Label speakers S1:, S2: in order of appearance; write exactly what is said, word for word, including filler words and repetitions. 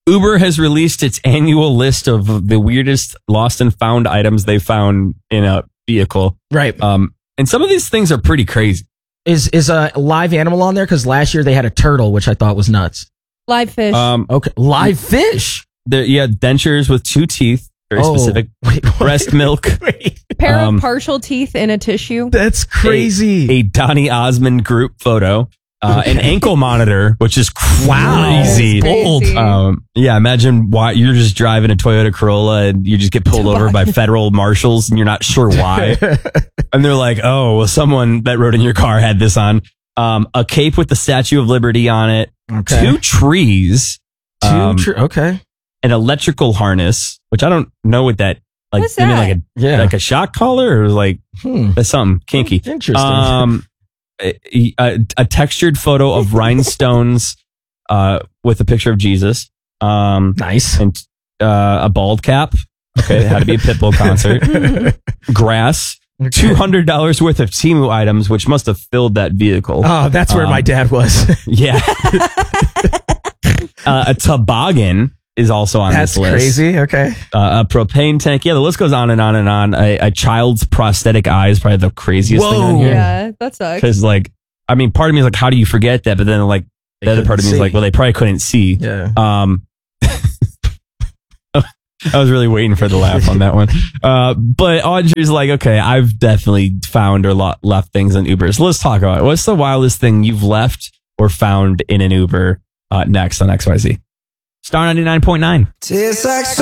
S1: Uber has released its annual list of the weirdest lost and found items they found in a vehicle.
S2: Right.
S1: Um, and some of these things are pretty crazy.
S2: Is is a live animal on there? Because last year they had a turtle, which I thought was nuts.
S3: Live fish.
S1: Um,
S2: Okay, live fish.
S1: there, yeah, dentures with two teeth. Very
S2: Oh,
S1: specific.
S2: wait, what?
S1: Breast milk.
S2: Wait,
S3: Pair
S1: um,
S3: of partial teeth in a tissue.
S2: that's crazy.
S1: A Donny Osmond group photo. Uh, an ankle monitor, which is crazy.
S3: That's crazy.
S1: Um, yeah, imagine why you're just driving a Toyota Corolla and you just get pulled over by federal marshals and you're not sure why. And they're like, oh, well, someone that rode in your car had this on. Um, a cape with the Statue of Liberty on it.
S2: Okay.
S1: Two trees.
S2: Two
S1: um,
S2: tr- okay.
S1: an electrical harness, which I don't know what that, like,
S3: What's
S1: you mean
S3: that?
S1: like a,
S2: Yeah.
S1: like a shock collar or like,
S2: Hmm.
S1: that's something kinky.
S2: Interesting.
S1: Um, a, a, a textured photo of rhinestones, uh, with a picture of Jesus. Um,
S2: Nice.
S1: and, uh, a bald cap. Okay. It had to be a Pitbull concert. Grass. two hundred dollars worth of Temu items, which must have filled that vehicle.
S2: Oh, that's where
S1: Um,
S2: my dad was.
S1: Yeah. uh, a toboggan is also on
S2: That's
S1: this list.
S2: crazy. Okay.
S1: Uh, a propane tank. Yeah, the list goes on and on and on. A, a child's prosthetic eye is probably the craziest thing on
S2: Whoa.
S1: here.
S3: Yeah, that sucks.
S1: Because, like, I mean, part of me is like, how do you forget that? But then, like,
S2: They
S1: the other part of me
S2: couldn't
S1: is like,
S2: see.
S1: well, they probably couldn't see.
S2: Yeah.
S1: Um, I was really waiting for the laugh on that one. Uh, but Audrey's like, okay, I've definitely found or lo- left things in Uber. So let's talk about it. What's the wildest thing you've left or found in an Uber uh, next on X Y Z? Star ninety-nine point nine.
S4: Tastes like